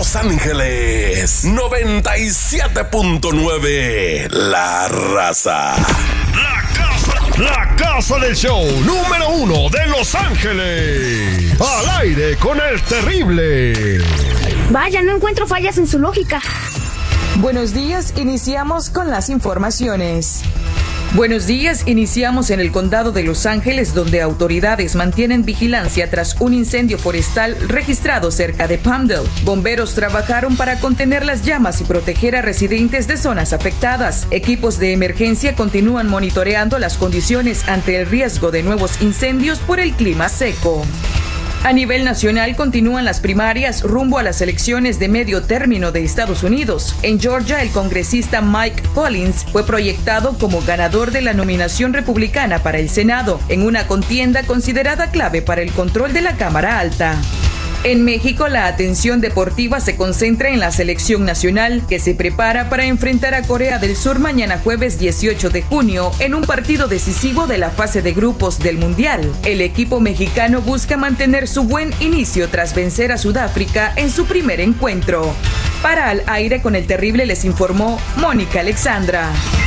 Los Ángeles 97.9. La Raza. La casa del show número 1 de Los Ángeles. Al aire con el terrible. Vaya, no encuentro fallas en su lógica. Buenos días, iniciamos con las informaciones. Buenos días, iniciamos en el condado de Los Ángeles, donde autoridades mantienen vigilancia tras un incendio forestal registrado cerca de Palmdale. Bomberos trabajaron para contener las llamas y proteger a residentes de zonas afectadas. Equipos de emergencia continúan monitoreando las condiciones ante el riesgo de nuevos incendios por el clima seco. A nivel nacional continúan las primarias rumbo a las elecciones de medio término de Estados Unidos. En Georgia, el congresista Mike Collins fue proyectado como ganador de la nominación republicana para el Senado, en una contienda considerada clave para el control de la Cámara Alta. En México, la atención deportiva se concentra en la selección nacional, que se prepara para enfrentar a Corea del Sur mañana jueves 18 de junio en un partido decisivo de la fase de grupos del Mundial. El equipo mexicano busca mantener su buen inicio tras vencer a Sudáfrica en su primer encuentro. Para Al Aire con el Terrible les informó Mónica Alexandra.